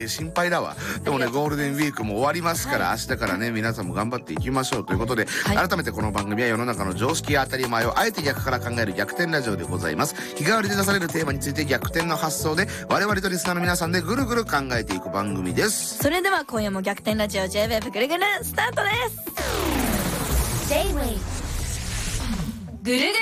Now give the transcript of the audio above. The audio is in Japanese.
心配だわ。でもね、ゴールデンウィークも終わりますから、明日からね、皆さんも頑張っていきましょうということで、改めてこの番組は世の中の常識や当たり前をあえて逆から考える逆転ラジオでございます。日替わりで出されるテーマについて逆転の発想で、我々とリスナーの皆さんでぐるぐる考えていく番組です。 それでは今夜も逆転ラジオ J-Wave ぐるぐるスタートです。 J-Wave ぐるぐる